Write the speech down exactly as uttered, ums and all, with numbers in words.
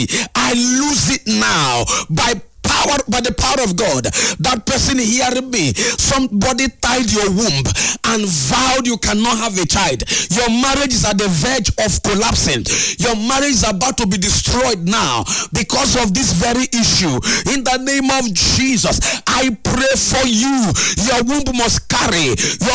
I lose it now by power, by the power of God. That person hearing me, somebody tied your womb and vowed you cannot have a child. Your marriage is at the verge of collapsing. Your marriage is about to be destroyed now because of this very issue. In the name of Jesus, I pray for you. Your womb must carry. Your